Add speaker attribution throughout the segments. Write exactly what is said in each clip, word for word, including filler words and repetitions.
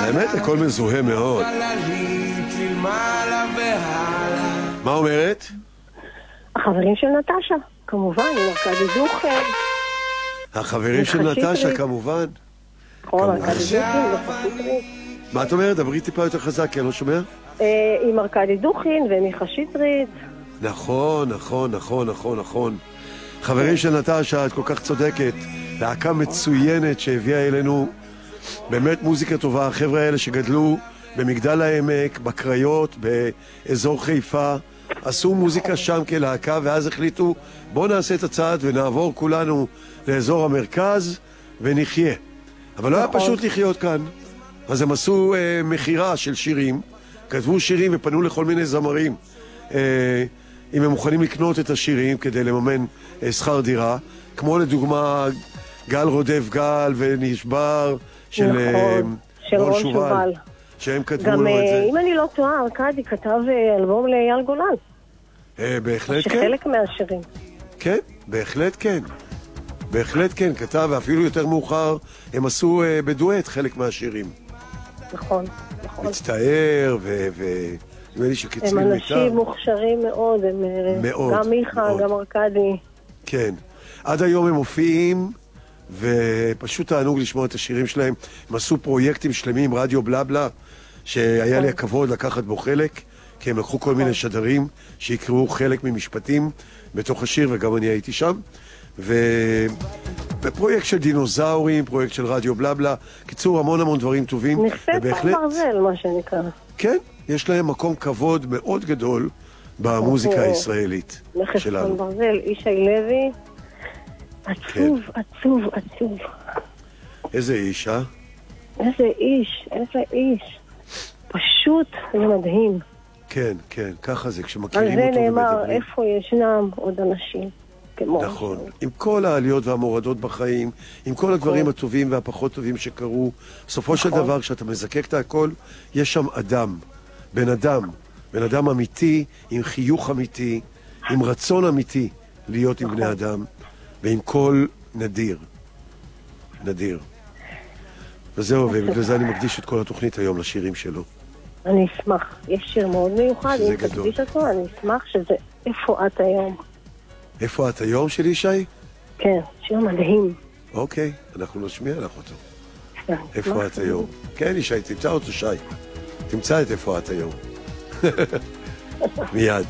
Speaker 1: האמת, הכל מזוהה מאוד. מה אומרת?
Speaker 2: החברים של נטשה, כמובן, עם ארכדי דוכין.
Speaker 1: החברים של נטשה, כמובן.
Speaker 2: נכון, ארכדי דוכין, וחשיטרית.
Speaker 1: מה את אומרת? דברי טיפה יותר חזק, כי אני לא שומע.
Speaker 2: עם ארכדי דוכין ומיכה שטרית.
Speaker 1: נכון, נכון, נכון, נכון, נכון. חברים של נטשה, את כל כך צודקת. להקה מצוינת שהביאה אלינו באמת מוזיקה טובה. החבר'ה האלה שגדלו במגדל העמק, בקריות, באזור חיפה, עשו מוזיקה שם כלהקה, ואז החליטו, בואו נעשה את הצעד ונעבור כולנו לאזור המרכז ונחיה. אבל לא היה פשוט לחיות כאן. אז הם עשו אה, מחירה של שירים, כתבו שירים ופנו לכל מיני זמרים, אה, אם הם מוכנים לקנות את השירים כדי לממן אה, שכר דירה, כמו לדוגמה גל רודף גל ונשבר של,
Speaker 2: נכון,
Speaker 1: אה,
Speaker 2: של רון שובל, שובל.
Speaker 1: שהם כתבו
Speaker 2: גם,
Speaker 1: לו את זה.
Speaker 2: אם אני לא טועה, ארכדי כתב אלבום לאייל גולן.
Speaker 1: אה, בהחלט כן.
Speaker 2: שחלק מהשירים.
Speaker 1: כן, בהחלט כן. בהחלט כן, כתב, ואפילו יותר מאוחר הם עשו אה, בדואט חלק מהשירים.
Speaker 2: נכון, נכון.
Speaker 1: מצטער, ונראה לי שקצבי מיטה.
Speaker 2: הם אנשים מוכשרים מאוד, הם מאוד, גם מיכה, מאוד. גם ארכדי.
Speaker 1: כן. עד היום הם מופיעים, ופשוט תענוג לשמוע את השירים שלהם. הם עשו פרויקטים שלמים, רדיו בלה בלה, שהיה לי הכבוד לקחת בו חלק, כי הם לקחו כל מיני שדרים שיקראו חלק ממשפטים בתוך השיר, וגם אני הייתי שם. ובפרויקט של דינוזאורים, פרויקט של רדיו בלה בלה, קיצור המון המון דברים טובים.
Speaker 2: נכסה פח ברזל, מה שנקרא.
Speaker 1: כן, יש להם מקום כבוד מאוד גדול במוזיקה הישראלית שלנו.
Speaker 2: נכס פח ברזל, ישי לוי, עצוב, עצוב, עצוב.
Speaker 1: איזה איש, אה?
Speaker 2: איזה איש, איזה איש. פשוט זה מדהים.
Speaker 1: כן, כן, ככה זה, כשמכירים אותו
Speaker 2: ומדברים. על זה נאמר,
Speaker 1: ומדברים.
Speaker 2: איפה ישנם עוד אנשים.
Speaker 1: נכון, עם כל העליות והמורדות בחיים, עם כל הדברים הטובים והפחות טובים שקרו, בסופו של דבר, כשאתה מזקק את הכל, יש שם אדם, בן אדם, בן אדם אמיתי, עם חיוך אמיתי, עם רצון אמיתי להיות עם בני אדם, ועם קול נדיר. נדיר. וזהו, ובגלל זה אני מקדיש את כל התוכנית היום לשירים שלו.
Speaker 2: אני אשמח. יש שיר מאוד מיוחד, אם תקדיש אותו, אני אשמח שזה איפה את היום.
Speaker 1: איפה את היום של ישי?
Speaker 2: כן, שיר מדהים.
Speaker 1: אוקיי, אנחנו נשמיע לך אותו. איפה את היום? כן, ישי, תמצא אותו, שי. תמצא את איפה את היום. מיד.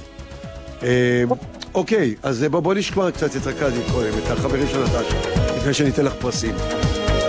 Speaker 1: אוקיי, אז בוא נשמע קצת את ארכדי קודם, את החברים של נטשה, לפני שניתן לך פרסים.